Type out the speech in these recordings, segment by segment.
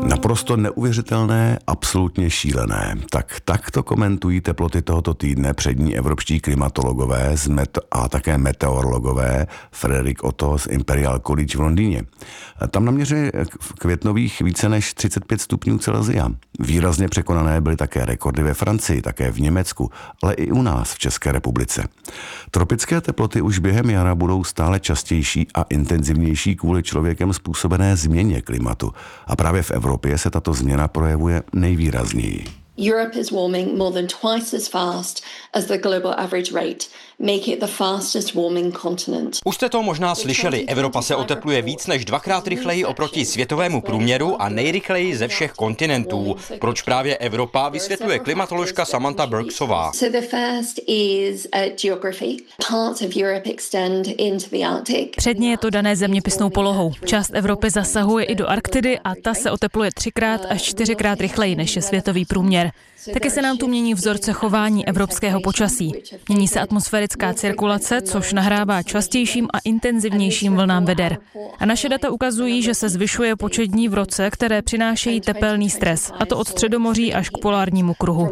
Naprosto neuvěřitelné, absolutně šílené. Tak to komentují teploty tohoto týdne přední evropští klimatologové a také meteorologové Frederick Otto z Imperial College v Londýně. Tam naměřili v květnových více než 35 stupňů Celsia. Výrazně překonané byly také rekordy ve Francii, také v Německu, ale i u nás v České republice. Tropické teploty už během jara budou stále častější a intenzivnější kvůli člověkem způsobené změně klimatu. A právě v Evropě se tato změna projevuje nejvýrazněji. Europe is warming more than twice as fast as the global average rate, make it the fastest warming continent. Už jste to možná slyšeli, Evropa se otepluje víc než dvakrát rychleji oproti světovému průměru a nejrychleji ze všech kontinentů. Proč právě Evropa, vysvětluje klimatoložka Samantha Burksová. So the first is geography. Parts of Europe extend into the Arctic. Předně je to dané zeměpisnou polohou. Část Evropy zasahuje i do Arktidy a ta se otepluje 3x až 4x rychleji než je světový průměr. Taky se nám tu mění vzorce chování evropského počasí. Mění se atmosférická cirkulace, což nahrává častějším a intenzivnějším vlnám veder. A naše data ukazují, že se zvyšuje počet dní v roce, které přinášejí tepelný stres, a to od Středomoří až k polárnímu kruhu.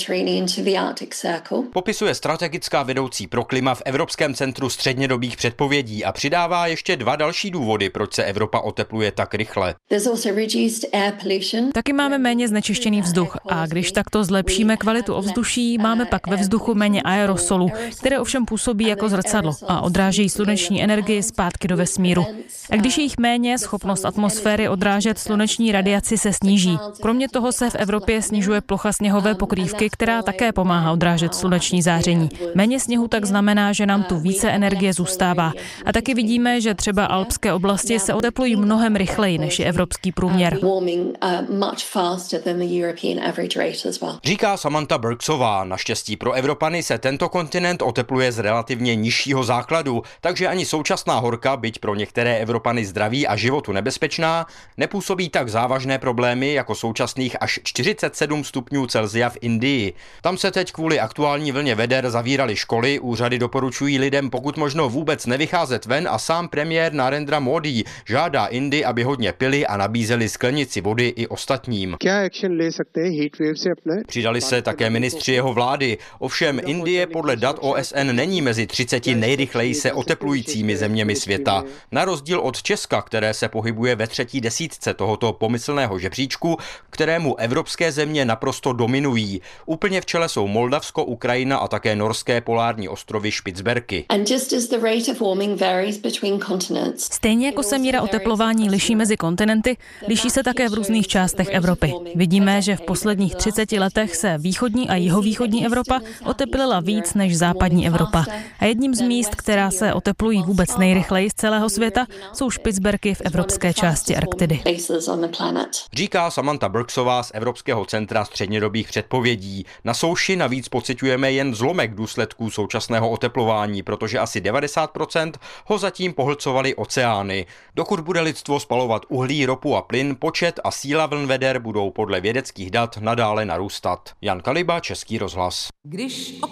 Popisuje strategická vedoucí pro klima v Evropském centru střednědobých předpovědí a přidává ještě 2 další důvody, proč se Evropa otepluje tak rychle. Taky máme méně znečištěný vzduch a když takto zlepšíme kvalitu ovzduší, máme pak ve vzduchu méně aerosolů, které ovšem působí jako zrcadlo a odrážejí sluneční energii zpátky do vesmíru. A když je jich méně, schopnost atmosféry odrážet sluneční radiaci se sníží. Kromě toho se v Evropě snižuje plocha sněhové pokrývky, která také pomáhá odrážet sluneční záření. Méně sněhu tak znamená, že nám tu více energie zůstává. A taky vidíme, že třeba alpské oblasti se oteplují mnohem rychleji, než je evropský průměr. Říká Samantha Burksová. Naštěstí pro Evropany se tento kontinent otepluje z relativně nižšího základu, takže ani současná horka, byť pro některé Evropany zdraví a životu nebezpečná, nepůsobí tak závažné problémy jako současných až 47 stupňů Celsia v Indii. Tam se teď kvůli aktuální vlně veder zavíraly školy, úřady doporučují lidem pokud možno vůbec nevycházet ven a sám premiér Narendra Modi žádá Indii, aby hodně pili a nabízeli sklenici vody i ostatním. Přidali se také ministři jeho vlády. Ovšem Indie podle dat OSN není mezi 30 nejrychleji se oteplujícími zeměmi světa. Na rozdíl od Česka, které se pohybuje ve 3. desítce tohoto pomyslného žebříčku, kterému evropské země naprosto dominují. Úplně v čele jsou Moldavsko, Ukrajina a také norské polární ostrovy Špicberky. Stejně jako se míra oteplování liší mezi kontinenty, liší se také v různých částech Evropy. Vidíme, že v posledních 30 letech se východní a jihovýchodní Evropa oteplila víc než západní Evropa. A jedním z míst, která se oteplují vůbec nejrychleji z celého světa, jsou Špicberky v evropské části Arktidy. Říká Samantha Burksová z Evropského centra střednědobých předpovědí. Na souši navíc pociťujeme jen zlomek důsledků současného oteplování, protože asi 90% ho zatím pohlcovaly oceány. Dokud bude lidstvo spalovat uhlí, ropu a plyn, počet a síla vln veder budou podle vědeckých dat nadále narůstat. Jan Kaliba, Český rozhlas.